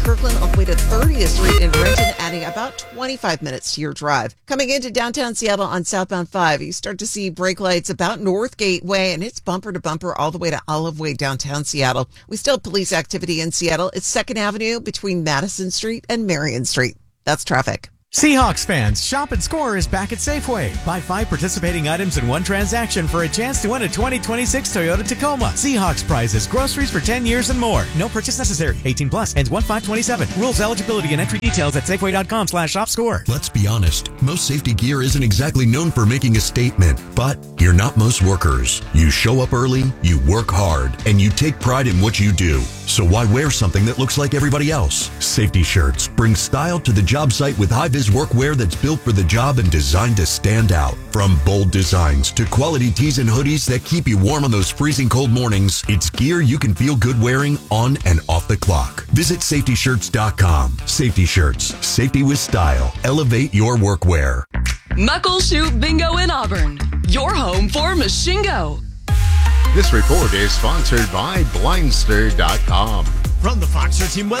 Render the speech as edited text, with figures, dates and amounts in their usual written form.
Kirkland all the way to 30th Street in Renton, adding about 25 minutes to your drive. Coming into downtown Seattle on southbound 5, you start to see brake lights about North Gateway, and it's bumper to bumper all the way to Olive Way downtown Seattle. We still have police activity in Seattle. It's 2nd Avenue between Madison Street and Marion Street. That's traffic. Seahawks fans, Shop and Score is back at Safeway. Buy 5 participating items in one transaction for a chance to win a 2026 Toyota Tacoma. Seahawks prizes, groceries for 10 years and more. No purchase necessary. 18 plus. Ends 1/5/27. Rules, eligibility, and entry details at Safeway.com/shopscore. Let's be honest. Most safety gear isn't exactly known for making a statement, but you're not most workers. You show up early, you work hard, and you take pride in what you do. So why wear something that looks like everybody else? Safety Shirts bring style to the job site with high-vis workwear that's built for the job and designed to stand out. From bold designs to quality tees and hoodies that keep you warm on those freezing cold mornings, it's gear you can feel good wearing on and off the clock. Visit safetyshirts.com. Safety Shirts. Safety with style. Elevate your workwear. Muckleshoot Bingo in Auburn. Your home for Machingo. This report is sponsored by Blindster.com. From the Foxer team web